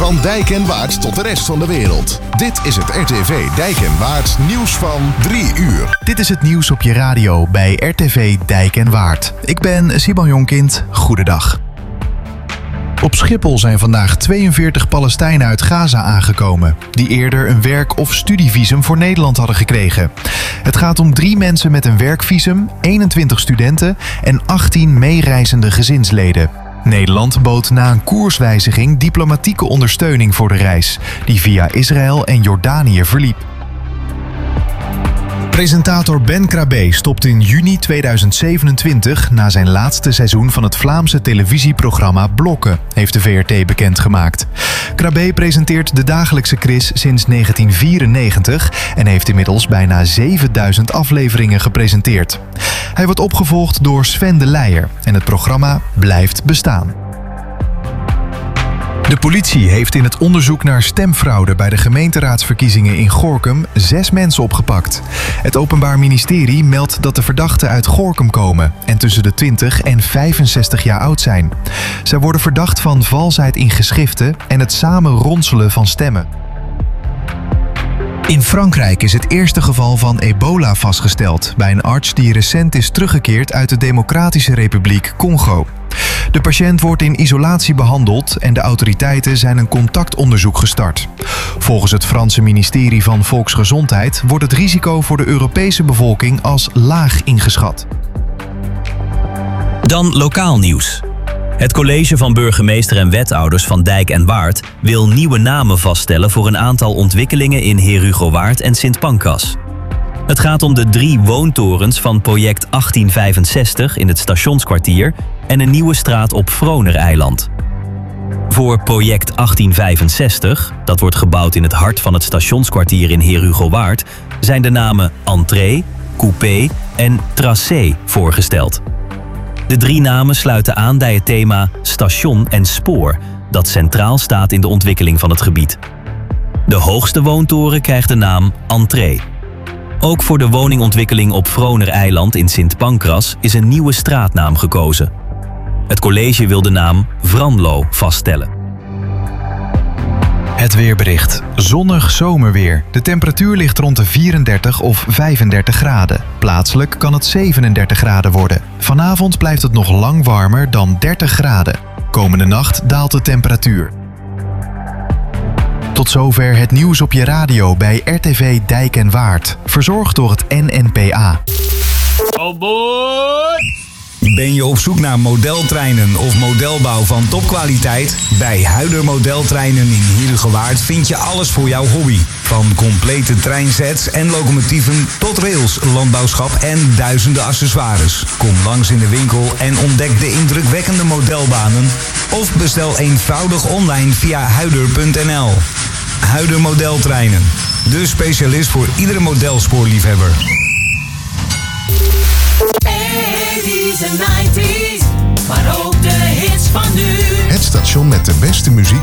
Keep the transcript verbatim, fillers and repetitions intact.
Van Dijk en Waard tot de rest van de wereld. Dit is het R T V Dijk en Waard nieuws van drie uur. Dit is het nieuws op je radio bij R T V Dijk en Waard. Ik ben Simon Jonkind. Goedendag. Op Schiphol zijn vandaag tweeënveertig Palestijnen uit Gaza aangekomen, die eerder een werk- of studievisum voor Nederland hadden gekregen. Het gaat om drie mensen met een werkvisum, eenentwintig studenten en achttien meereizende gezinsleden. Nederland bood na een koerswijziging diplomatieke ondersteuning voor de reis, die via Israël en Jordanië verliep. Presentator Ben Krabbe stopt in juni tweeduizend zevenentwintig na zijn laatste seizoen van het Vlaamse televisieprogramma Blokken, heeft de V R T bekendgemaakt. Krabbe presenteert de dagelijkse quiz sinds negentien vierennegentig en heeft inmiddels bijna zevenduizend afleveringen gepresenteerd. Hij wordt opgevolgd door Sven de Leijer en het programma blijft bestaan. De politie heeft in het onderzoek naar stemfraude bij de gemeenteraadsverkiezingen in Gorinchem zes mensen opgepakt. Het Openbaar Ministerie meldt dat de verdachten uit Gorinchem komen en tussen de twintig en vijfenzestig jaar oud zijn. Zij worden verdacht van valsheid in geschriften en het samen ronselen van stemmen. In Frankrijk is het eerste geval van ebola vastgesteld bij een arts die recent is teruggekeerd uit de Democratische Republiek Congo. De patiënt wordt in isolatie behandeld en de autoriteiten zijn een contactonderzoek gestart. Volgens het Franse ministerie van Volksgezondheid wordt het risico voor de Europese bevolking als laag ingeschat. Dan lokaal nieuws. Het college van burgemeester en wethouders van Dijk en Waard wil nieuwe namen vaststellen voor een aantal ontwikkelingen in Herugowaard en Sint Pancras. Het gaat om de drie woontorens van project achttien vijfenzestig in het stationskwartier en een nieuwe straat op Vronereiland. Voor project achttien vijfenzestig, dat wordt gebouwd in het hart van het stationskwartier in Herugowaard, zijn de namen Entree, Coupé en Tracé voorgesteld. De drie namen sluiten aan bij het thema station en spoor, dat centraal staat in de ontwikkeling van het gebied. De hoogste woontoren krijgt de naam Entree. Ook voor de woningontwikkeling op Vronereiland in Sint Pancras is een nieuwe straatnaam gekozen. Het college wil de naam Vranlo vaststellen. Het weerbericht. Zonnig zomerweer. De temperatuur ligt rond de vierendertig of vijfendertig graden. Plaatselijk kan het zevenendertig graden worden. Vanavond blijft het nog lang warmer dan dertig graden. Komende nacht daalt de temperatuur. Tot zover het nieuws op je radio bij R T V Dijk en Waard. Verzorgd door het N N P A. Oh boy! Ben je op zoek naar modeltreinen of modelbouw van topkwaliteit? Bij Huider Modeltreinen in Herugowaard vind je alles voor jouw hobby. Van complete treinsets en locomotieven tot rails, landbouwschap en duizenden accessoires. Kom langs in de winkel en ontdek de indrukwekkende modelbanen. Of bestel eenvoudig online via huider punt n l. Huider Modeltreinen. De specialist voor iedere modelspoorliefhebber. eighties en nineties, maar ook de hits van nu. Het station met de beste muziek